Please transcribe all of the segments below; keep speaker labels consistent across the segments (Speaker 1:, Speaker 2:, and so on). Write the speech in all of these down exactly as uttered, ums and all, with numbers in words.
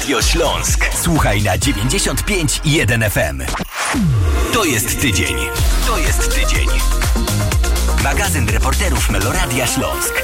Speaker 1: Radio Śląsk. Słuchaj na dziewięćdziesiąt pięć i jeden F M. To jest tydzień. To jest tydzień. Magazyn reporterów Meloradia Śląsk.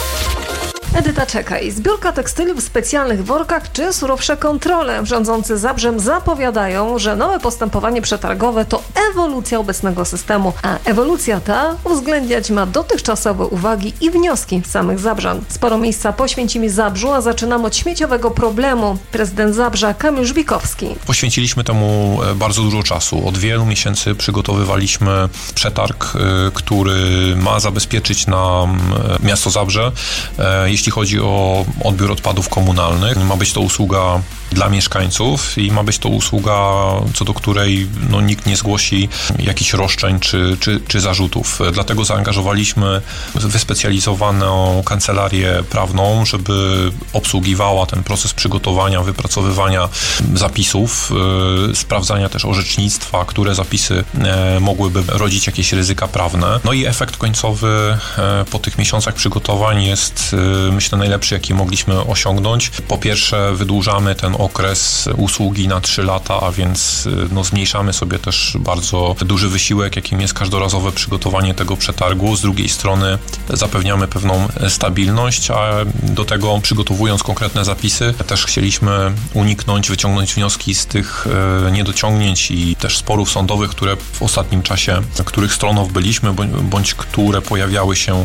Speaker 2: Edyta Czekaj. Zbiórka tekstyli w specjalnych workach czy surowsze kontrole. Rządzący Zabrzem zapowiadają, że nowe postępowanie przetargowe to ewolucja obecnego systemu, a ewolucja ta uwzględniać ma dotychczasowe uwagi i wnioski samych Zabrzan. Sporo miejsca poświęcimy Zabrzu, a zaczynam od śmieciowego problemu. Prezydent Zabrza Kamil Żbikowski.
Speaker 3: Poświęciliśmy temu bardzo dużo czasu. Od wielu miesięcy przygotowywaliśmy przetarg, który ma zabezpieczyć nam miasto Zabrze, jeśli chodzi o odbiór odpadów komunalnych. Ma być to usługa dla mieszkańców i ma być to usługa, co do której no, nikt nie zgłosi jakichś roszczeń czy, czy, czy zarzutów. Dlatego zaangażowaliśmy wyspecjalizowaną kancelarię prawną, żeby obsługiwała ten proces przygotowania, wypracowywania zapisów, yy, sprawdzania też orzecznictwa, które zapisy yy, mogłyby rodzić jakieś ryzyka prawne. No i efekt końcowy yy, po tych miesiącach przygotowań jest, yy, myślę, najlepszy, jaki mogliśmy osiągnąć. Po pierwsze, wydłużamy ten okres usługi na trzy lata, a więc no, zmniejszamy sobie też bardzo duży wysiłek, jakim jest każdorazowe przygotowanie tego przetargu. Z drugiej strony zapewniamy pewną stabilność, a do tego, przygotowując konkretne zapisy, też chcieliśmy uniknąć, wyciągnąć wnioski z tych e, niedociągnięć i też sporów sądowych, które w ostatnim czasie, których stronów byliśmy, bądź, bądź które pojawiały się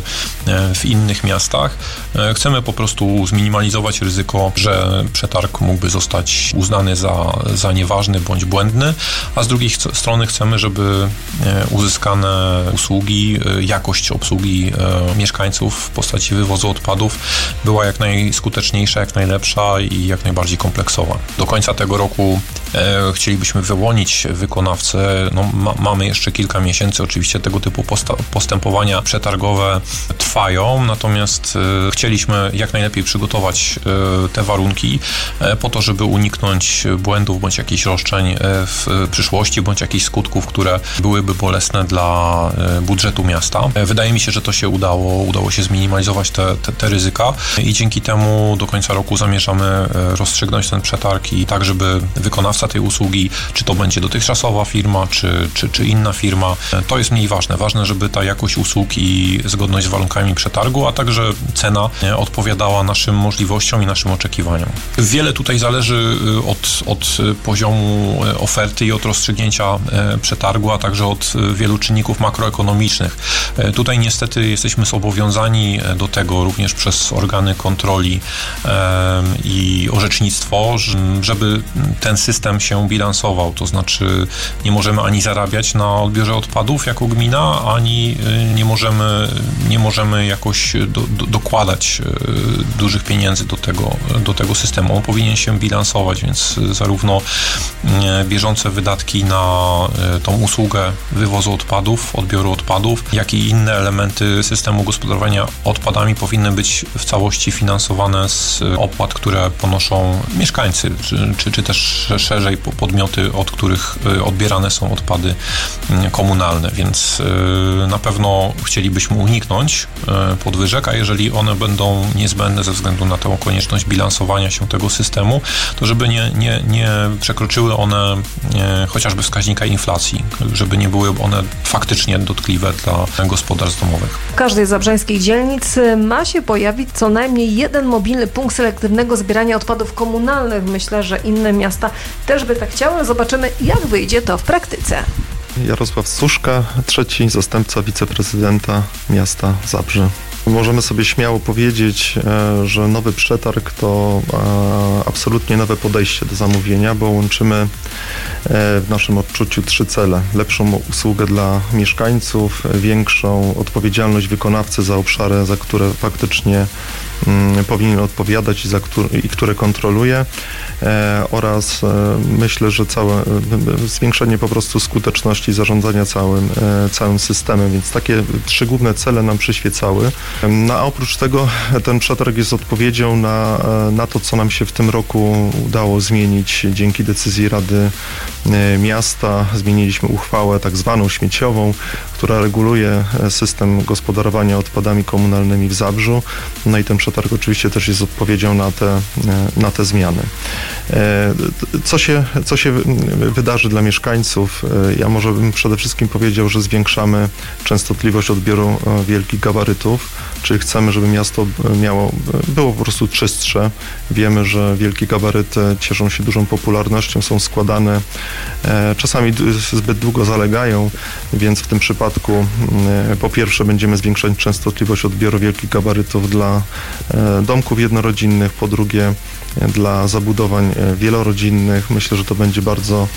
Speaker 3: w innych miastach. E, chcemy po prostu zminimalizować ryzyko, że przetarg mógłby zostać uznany za, za nieważny bądź błędny, a z drugiej ch- strony chcemy, żeby uzyskane usługi, jakość obsługi e, mieszkańców w postaci wywozu odpadów była jak najskuteczniejsza, jak najlepsza i jak najbardziej kompleksowa. Do końca tego roku e, chcielibyśmy wyłonić wykonawcę. No, ma, mamy jeszcze kilka miesięcy, oczywiście tego typu posta- postępowania przetargowe trwają, natomiast e, chcieliśmy jak najlepiej przygotować e, te warunki e, po to, żeby uniknąć błędów bądź jakichś roszczeń w przyszłości, bądź jakichś skutków, które byłyby bolesne dla budżetu miasta. Wydaje mi się, że to się udało. Udało się zminimalizować te, te, te ryzyka i dzięki temu do końca roku zamierzamy rozstrzygnąć ten przetarg i tak, żeby wykonawca tej usługi, czy to będzie dotychczasowa firma, czy, czy, czy inna firma, to jest mniej ważne. Ważne, żeby ta jakość usług i zgodność z warunkami przetargu, a także cena odpowiadała naszym możliwościom i naszym oczekiwaniom. Wiele tutaj zależy od, od poziomu oferty i od rozstrzygnięcia przetargu, a także od wielu czynników makroekonomicznych. Tutaj niestety jesteśmy zobowiązani do tego również przez organy kontroli i orzecznictwo, żeby ten system się bilansował. To znaczy nie możemy ani zarabiać na odbiorze odpadów jako gmina, ani nie możemy, nie możemy jakoś do, do, dokładać dużych pieniędzy do tego, do tego systemu. On powinien się bilansować, więc zarówno bieżące wydatki na tą usługę wywozu odpadów, odbioru odpadów, jak i inne elementy systemu gospodarowania odpadami powinny być w całości finansowane z opłat, które ponoszą mieszkańcy, czy, czy, czy też szerzej podmioty, od których odbierane są odpady komunalne, więc na pewno chcielibyśmy uniknąć podwyżek, a jeżeli one będą niezbędne ze względu na tę konieczność bilansowania się tego systemu, to żeby nie, nie, nie przekroczyły one nie, chociażby wskaźnika inflacji, żeby nie były one faktycznie dotkliwe dla gospodarstw domowych.
Speaker 2: W każdej zabrzeńskiej dzielnicy ma się pojawić co najmniej jeden mobilny punkt selektywnego zbierania odpadów komunalnych. Myślę, że inne miasta też by tak chciały. Zobaczymy, jak wyjdzie to w praktyce.
Speaker 4: Jarosław Suszka, trzeci zastępca wiceprezydenta miasta Zabrze. Możemy sobie śmiało powiedzieć, że nowy przetarg to absolutnie nowe podejście do zamówienia, bo łączymy w naszym odczuciu trzy cele. Lepszą usługę dla mieszkańców, większą odpowiedzialność wykonawcy za obszary, za które faktycznie powinien odpowiadać i, za które, i które kontroluje oraz myślę, że całe zwiększenie po prostu skuteczności zarządzania całym, całym systemem, więc takie trzy główne cele nam przyświecały. No a oprócz tego ten przetarg jest odpowiedzią na, na to, co nam się w tym roku udało zmienić dzięki decyzji Rady Miasta. Zmieniliśmy uchwałę tak zwaną śmieciową, która reguluje system gospodarowania odpadami komunalnymi w Zabrzu. No i ten przetarg oczywiście też jest odpowiedzią na te, na te zmiany. Co się, co się wydarzy dla mieszkańców? Ja może bym przede wszystkim powiedział, że zwiększamy częstotliwość odbioru wielkich gabarytów, czyli chcemy, żeby miasto miało, było po prostu czystsze. Wiemy, że wielkie gabaryty cieszą się dużą popularnością, są składane, czasami zbyt długo zalegają, więc w tym przypadku po pierwsze będziemy zwiększać częstotliwość odbioru wielkich gabarytów dla domków jednorodzinnych, po drugie dla zabudowań wielorodzinnych. Myślę, że to będzie bardzo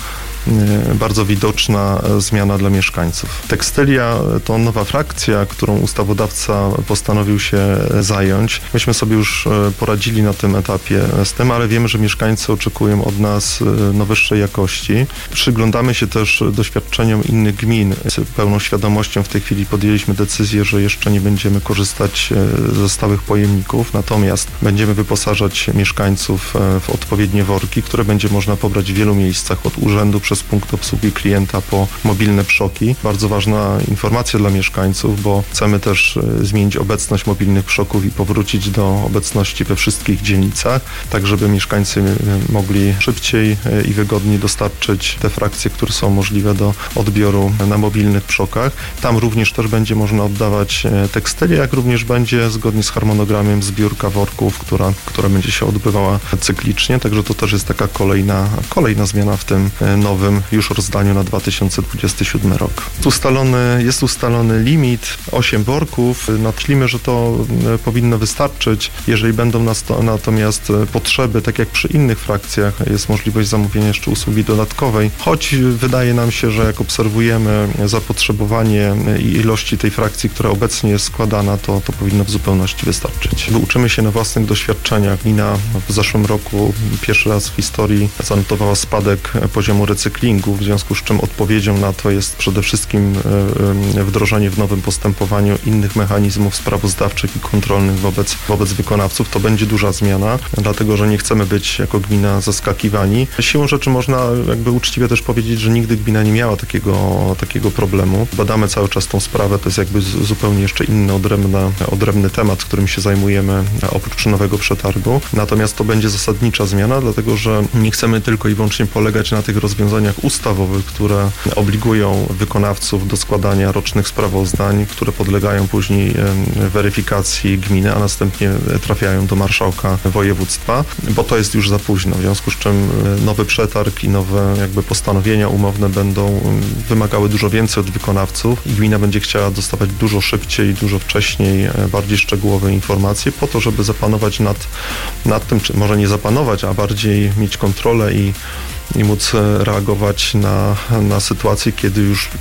Speaker 4: bardzo widoczna zmiana dla mieszkańców. Tekstylia to nowa frakcja, którą ustawodawca postanowił się zająć. Myśmy sobie już poradzili na tym etapie z tym, ale wiemy, że mieszkańcy oczekują od nas no, wyższej jakości. Przyglądamy się też doświadczeniom innych gmin. Z pełną świadomością w tej chwili podjęliśmy decyzję, że jeszcze nie będziemy korzystać ze stałych pojemników, natomiast będziemy wyposażać mieszkańców w odpowiednie worki, które będzie można pobrać w wielu miejscach, od urzędu przez punkt obsługi klienta po mobilne przoki. Bardzo ważna informacja dla mieszkańców, bo chcemy też zmienić obecność mobilnych przoków i powrócić do obecności we wszystkich dzielnicach, tak żeby mieszkańcy mogli szybciej i wygodniej dostarczyć te frakcje, które są możliwe do odbioru na mobilnych przokach. Tam również też będzie można oddawać tekstylię, jak również będzie zgodnie z harmonogramem zbiórka worków, która, która będzie się odbywała cyklicznie, także to też jest taka kolejna, kolejna zmiana w tym nowym już rozdaniu na dwa tysiące dwudziesty siódmy rok. Ustalony, jest ustalony limit osiem worków. Myślimy, że to powinno wystarczyć. Jeżeli będą nas to, natomiast potrzeby, tak jak przy innych frakcjach, jest możliwość zamówienia jeszcze usługi dodatkowej, choć wydaje nam się, że jak obserwujemy zapotrzebowanie i ilości tej frakcji, która obecnie jest składana, to, to powinno w zupełności wystarczyć. Uczymy się na własnych doświadczeniach. Gmina w zeszłym roku pierwszy raz w historii zanotowała spadek poziomu recyklingu, w związku z czym odpowiedzią na to jest przede wszystkim wdrożenie w nowym postępowaniu innych mechanizmów sprawozdawczych i kontrolnych wobec, wobec wykonawców. To będzie duża zmiana, dlatego że nie chcemy być jako gmina zaskakiwani. Siłą rzeczy można jakby uczciwie też powiedzieć, że nigdy gmina nie miała takiego, takiego problemu. Badamy cały czas tą sprawę, to jest jakby zupełnie jeszcze inny, odrębny, odrębny temat, którym się zajmujemy oprócz nowego przetargu. Natomiast to będzie zasadnicza zmiana, dlatego że nie chcemy tylko i wyłącznie polegać na tych rozwiązaniach ustawowych, które obligują wykonawców do składania rocznych sprawozdań, które podlegają później weryfikacji gminy, a następnie trafiają do marszałka województwa, bo to jest już za późno, w związku z czym nowy przetarg i nowe jakby postanowienia umowne będą wymagały dużo więcej od wykonawców i gmina będzie chciała dostawać dużo szybciej, dużo wcześniej bardziej szczegółowe informacje po to, żeby zapanować nad, nad tym, czy może nie zapanować, a bardziej mieć kontrolę i i móc reagować na, na sytuację, kiedy już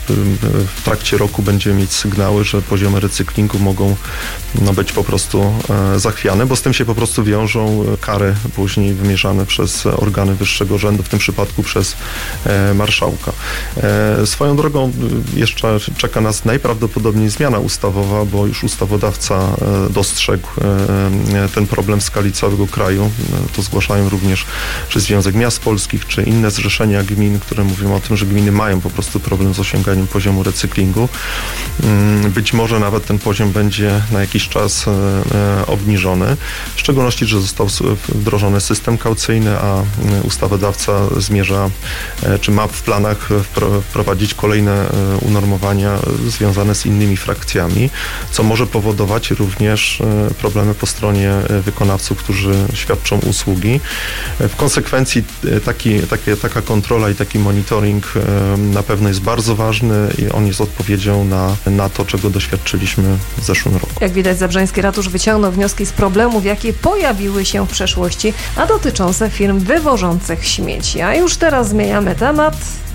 Speaker 4: w trakcie roku będziemy mieć sygnały, że poziomy recyklingu mogą no, być po prostu zachwiane, bo z tym się po prostu wiążą kary później wymierzane przez organy wyższego rzędu, w tym przypadku przez marszałka. Swoją drogą jeszcze czeka nas najprawdopodobniej zmiana ustawowa, bo już ustawodawca dostrzegł ten problem w skali całego kraju. To zgłaszają również czy Związek Miast Polskich, czy inne inne zrzeszenia gmin, które mówią o tym, że gminy mają po prostu problem z osiąganiem poziomu recyklingu. Być może nawet ten poziom będzie na jakiś czas obniżony, w szczególności, że został wdrożony system kaucyjny, a ustawodawca zmierza, czy ma w planach wprowadzić kolejne unormowania związane z innymi frakcjami, co może powodować również problemy po stronie wykonawców, którzy świadczą usługi. W konsekwencji taki, taki, taka kontrola i taki monitoring na pewno jest bardzo ważny i on jest odpowiedzią na, na to, czego doświadczyliśmy w zeszłym roku.
Speaker 2: Jak widać, Zabrzeński Ratusz wyciągnął wnioski z problemów, jakie pojawiły się w przeszłości, a dotyczące firm wywożących śmieci. A już teraz zmieniamy temat.